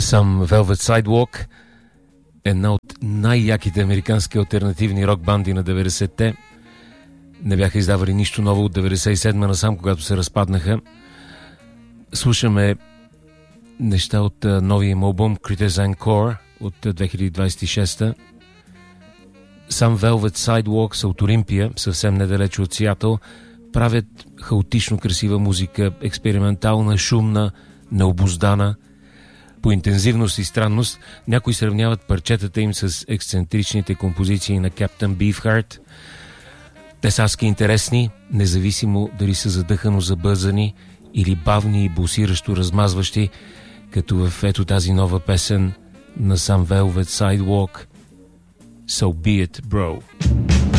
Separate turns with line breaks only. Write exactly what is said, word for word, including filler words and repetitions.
Some Velvet Sidewalk, една от най-яките американски алтернативни рок банди на деветдесетте. Не бяха издавали нищо ново от деветдесет и седма насам, когато се разпаднаха. Слушаме неща от новия им албум Criticism Core от две хиляди двадесет и шеста. Some Velvet Sidewalk са от Олимпия, съвсем недалече от Сиатъл. Правят хаотично красива музика, експериментална, шумна, необуздана. По интензивност и странност някои сравняват парчетата им с ексцентричните композиции на Captain Beefheart. Те са адски интересни, независимо дали са задъхано забързани или бавни и бусиращо размазващи, като в ето тази нова песен на Some Velvet Sidewalk, So Be It, Bro.